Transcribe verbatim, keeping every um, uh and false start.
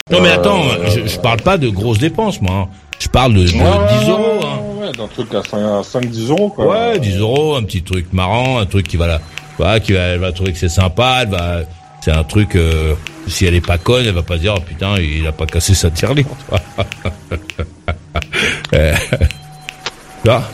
Non mais attends, euh, je, je parle pas de grosses dépenses, moi. Hein. Je parle de, de ouais, dix euros. Hein. Ouais, d'un truc à cinq à dix euros, quoi. Ouais, dix euros, un petit truc marrant, un truc qui va la, voilà, qui va, elle va trouver que c'est sympa, elle va, c'est un truc, euh, si elle est pas conne, elle va pas se dire, oh putain, il a pas cassé sa tirelire. euh, tu vois.